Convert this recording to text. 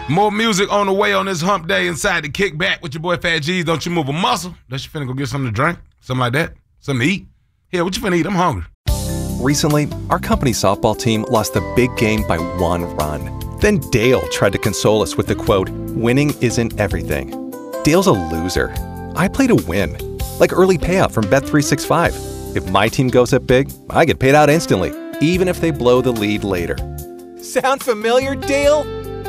More music on the way on this hump day inside the Kickback with your boy Fat G's. Don't you move a muscle. Unless you finna go get something to drink, something like that, something to eat. Yeah, what you finna eat? I'm hungry. Recently, our company softball team lost the big game by 1 run. Then Dale tried to console us with the quote, "Winning isn't everything." Dale's a loser. I play to win. Like early payout from Bet365. If my team goes up big, I get paid out instantly, even if they blow the lead later. Sound familiar, Dale?